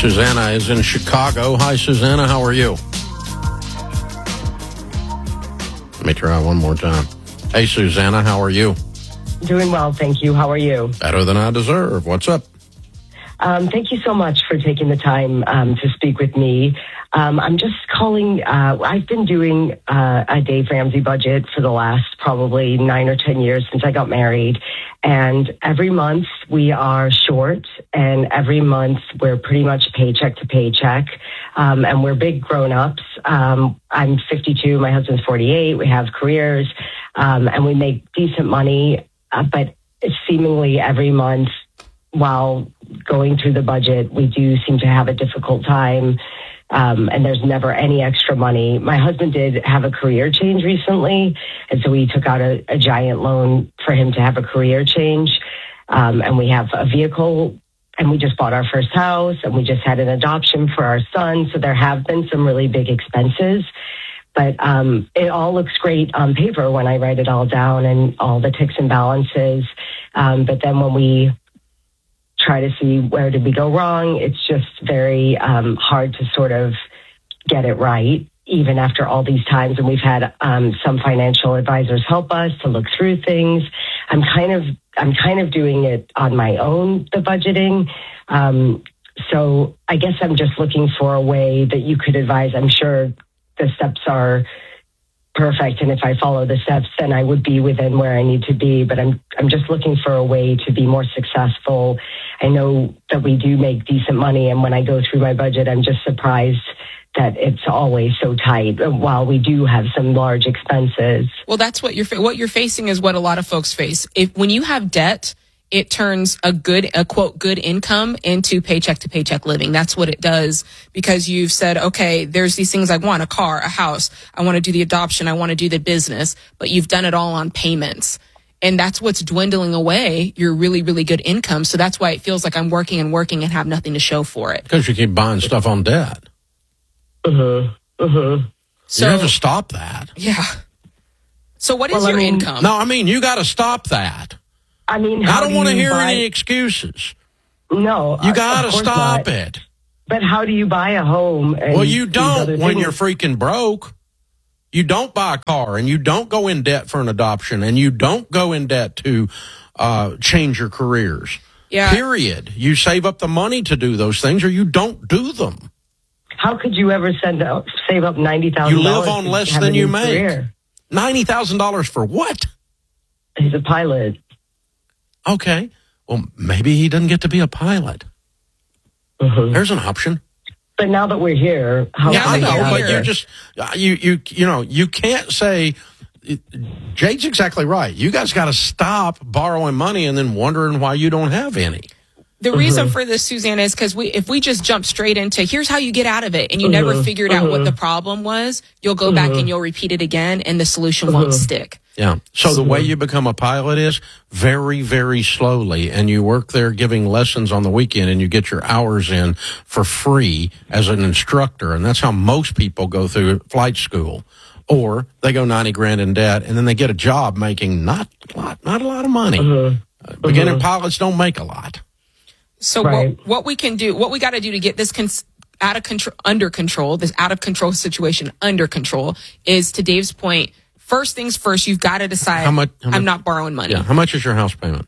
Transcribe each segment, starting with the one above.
Susanna is in Chicago. Hi, Susanna. How are you? Let me try one more time. Hey, Susanna. How are you? Doing well, thank you. How are you? Better than I deserve. What's up? Thank you so much for taking the time to speak with me. I'm just calling. I've been doing a Dave Ramsey budget for the last probably 9 or 10 years since I got married. And every month we are short, and every month we're pretty much paycheck to paycheck. And we're big grown-ups. I'm 52, my husband's 48. We have careers, and we make decent money. But seemingly every month while going through the budget, we do seem to have a difficult time. And there's never any extra money. My husband did have a career change recently, and so we took out a giant loan for him to have a career change. And we have a vehicle, and we just bought our first house, and we just had an adoption for our son. So there have been some really big expenses. But it all looks great on paper when I write it all down and all the ticks and balances. But then when we try to see where did we go wrong, it's just very hard to sort of get it right, even after all these times. And we've had some financial advisors help us to look through things. I'm kind of doing it on my own, the budgeting. So I guess I'm just looking for a way that you could advise. I'm sure the steps are perfect, and if I follow the steps, then I would be within where I need to be. But I'm just looking for a way to be more successful. I know that we do make decent money, and when I go through my budget, I'm just surprised that it's always so tight while we do have some large expenses. Well, that's what you're facing is what a lot of folks face. When you have debt, it turns a quote good income into paycheck to paycheck living. That's what it does, because you've said, okay, there's these things I want: a car, a house. I want to do the adoption. I want to do the business, but you've done it all on payments. And that's what's dwindling away your really, really good income. So that's why it feels like I'm working and working and have nothing to show for it. Because you keep buying stuff on debt. So you have to stop that. Yeah. So what is your income? No, I mean, you got to stop that. I mean, I don't want to hear any excuses. No. You got to stop it. But how do you buy a home? Well, you don't when you're freaking broke. You don't buy a car, and you don't go in debt for an adoption, and you don't go in debt to change your careers. Yeah. Period. You save up the money to do those things, or you don't do them. How could you ever save up $90,000? You live on less than you make. $90,000 for what? He's a pilot. Okay. Well, maybe he doesn't get to be a pilot. There's an option. But now that we're here, I know, but you just you can't say. Jade's exactly right. You guys got to stop borrowing money and then wondering why you don't have any. The reason for this, Susanna, is because if we just jump straight into here's how you get out of it, and you never figured out what the problem was, you'll go back and you'll repeat it again, and the solution won't stick. Yeah. So the way you become a pilot is very, very slowly, and you work there giving lessons on the weekend, and you get your hours in for free as an instructor, and that's how most people go through flight school. Or they go $90,000 in debt, and then they get a job making not a lot of money. Beginning pilots don't make a lot. So what we can do, what we got to do to get this out of control, this out of control situation under control, is, to Dave's point, first things first, you've got to decide how much, I'm not borrowing money. Yeah. How much is your house payment?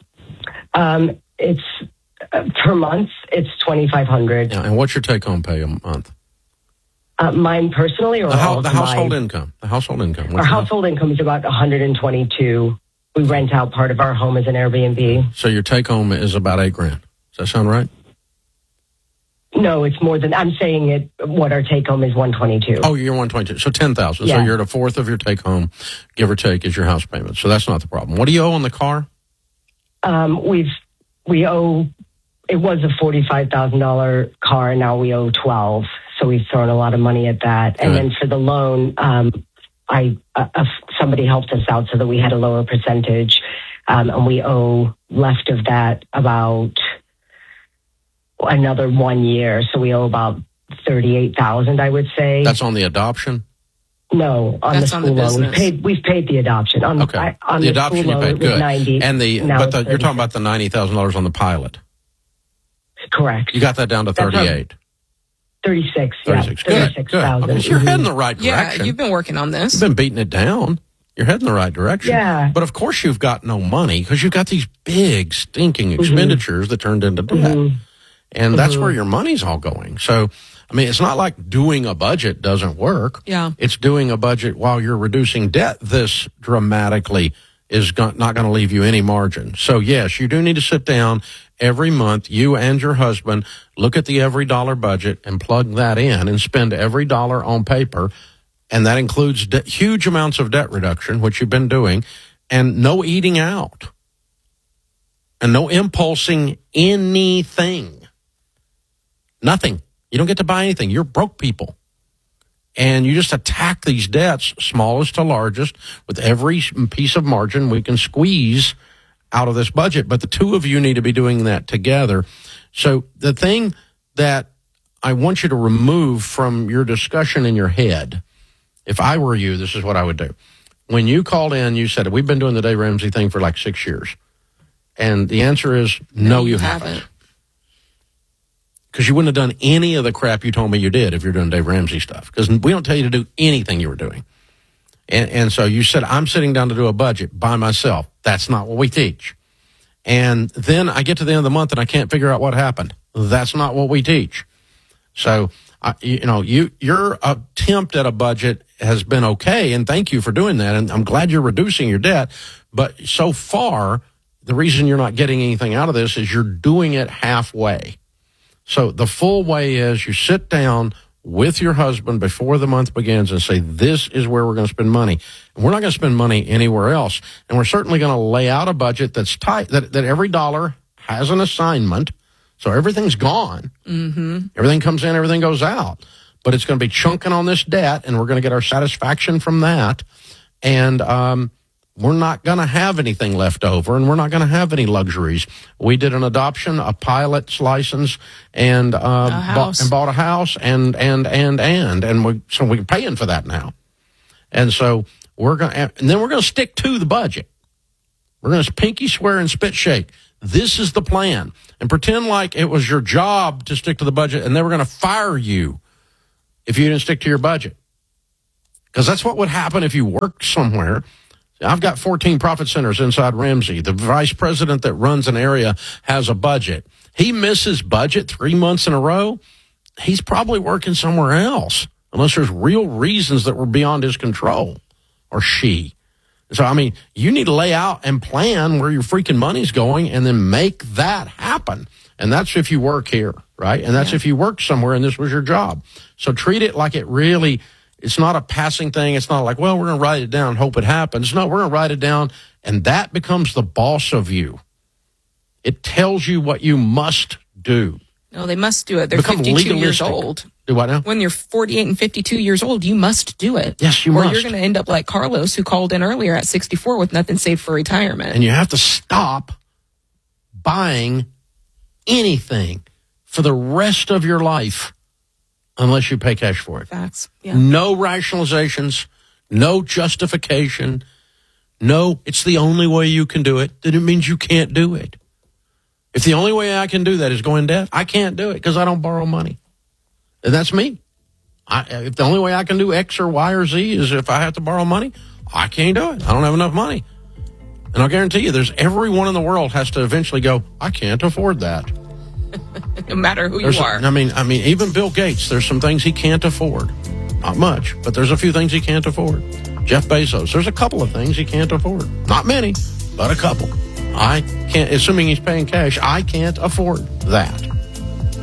It's per month, it's $2,500. Yeah, and what's your take-home pay a month? Mine personally, or the household income? The household income. Our household income is about $122. We rent out part of our home as an Airbnb. So your take-home is about $8,000. Does that sound right? No, it's more than, I'm saying it, what our take home is $122. Oh, you're $122. So $10,000. Yeah. So you're at a fourth of your take home, give or take, is your house payment. So that's not the problem. What do you owe on the car? We owe, it was a $45,000 car, and now we owe $12,000. So we've thrown a lot of money at that. And then for the loan, somebody helped us out so that we had a lower percentage. And we owe left of that about another 1 year. So we owe about $38,000, I would say. That's on the adoption? No, on the school loan. We've paid the adoption. On the adoption you paid, good. 90, and you're talking about the $90,000 on the pilot. Correct. You got that down to 38. 36. 36. Yeah, Good. 36,000. Okay, so you're heading the right direction. Yeah, you've been working on this. You've been beating it down. You're heading the right direction. Yeah. But of course you've got no money because you've got these big stinking expenditures that turned into debt. And that's where your money's all going. So, I mean, it's not like doing a budget doesn't work. Yeah. It's doing a budget while you're reducing debt this dramatically is not going to leave you any margin. So, yes, you do need to sit down every month, you and your husband, look at the every dollar budget and plug that in and spend every dollar on paper. And that includes huge amounts of debt reduction, which you've been doing, and no eating out and no impulsing anything. Nothing. You don't get to buy anything. You're broke people. And you just attack these debts, smallest to largest, with every piece of margin we can squeeze out of this budget. But the two of you need to be doing that together. So the thing that I want you to remove from your discussion in your head, if I were you, this is what I would do. When you called in, you said, we've been doing the Dave Ramsey thing for like 6 years. And the answer is, no, you haven't. Because you wouldn't have done any of the crap you told me you did if you're doing Dave Ramsey stuff. Because we don't tell you to do anything you were doing. And so you said, I'm sitting down to do a budget by myself. That's not what we teach. And then I get to the end of the month and I can't figure out what happened. That's not what we teach. So, your attempt at a budget has been okay, and thank you for doing that. And I'm glad you're reducing your debt. But so far, the reason you're not getting anything out of this is you're doing it halfway. So the full way is you sit down with your husband before the month begins and say, this is where we're going to spend money. And we're not going to spend money anywhere else. And we're certainly going to lay out a budget that's tight, that every dollar has an assignment. So everything's gone. Everything comes in, everything goes out. But it's going to be chunking on this debt, and we're going to get our satisfaction from that. And we're not going to have anything left over, and we're not going to have any luxuries. We did an adoption, a pilot's license, and bought a house, and we're paying for that now. And so and then we're going to stick to the budget. We're going to pinky swear and spit shake. This is the plan, and pretend like it was your job to stick to the budget, and they were going to fire you if you didn't stick to your budget. Because that's what would happen if you worked somewhere. I've got 14 profit centers inside Ramsey. The vice president that runs an area has a budget. He misses budget 3 months in a row. He's probably working somewhere else, unless there's real reasons that were beyond his control, or she. So, I mean, you need to lay out and plan where your freaking money's going and then make that happen. And that's if you work here, right? And that's if you work somewhere and this was your job. So treat it like it really, it's not a passing thing. It's not like, well, we're going to write it down and hope it happens. No, we're going to write it down, and that becomes the boss of you. It tells you what you must do. No, they must do it. They're 52 years old. Do what now? When you're 48 and 52 years old, you must do it. Yes, you must. Or you're going to end up like Carlos, who called in earlier at 64 with nothing saved for retirement. And you have to stop buying anything for the rest of your life unless you pay cash for it. Facts. Yeah. No rationalizations, no justification. No, it's the only way you can do it. Then it means you can't do it. If the only way I can do that is go in debt, I can't do it because I don't borrow money. And that's me. If the only way I can do X or Y or Z is if I have to borrow money, I can't do it. I don't have enough money. And I'll guarantee you, there's everyone in the world has to eventually go, I can't afford that. No matter who you are. I mean, even Bill Gates, there's some things he can't afford. Not much, but there's a few things he can't afford. Jeff Bezos, there's a couple of things he can't afford. Not many, but a couple. I can't, assuming he's paying cash, I can't afford that.